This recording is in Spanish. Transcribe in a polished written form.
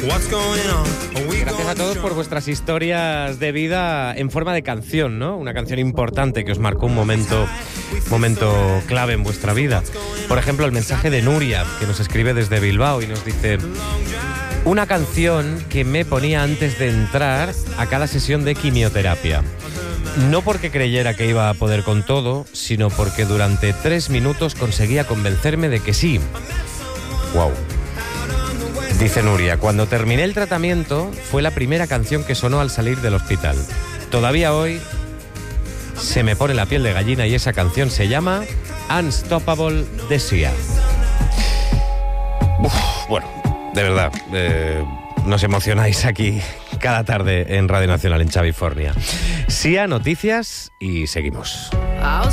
Gracias a todos por vuestras historias de vida en forma de canción, ¿no? Una canción importante que os marcó un momento clave en vuestra vida. Por ejemplo, el mensaje de Nuria, que nos escribe desde Bilbao y nos dice: una canción que me ponía antes de entrar a cada sesión de quimioterapia. No porque creyera que iba a poder con todo, sino porque durante 3 minutos conseguía convencerme de que sí. ¡Wow! Dice Nuria: cuando terminé el tratamiento fue la primera canción que sonó al salir del hospital. Todavía hoy se me pone la piel de gallina y esa canción se llama Unstoppable de Sia. Bueno, de verdad, nos emocionáis aquí cada tarde en Radio Nacional en Chavifornia. Sia, noticias y seguimos.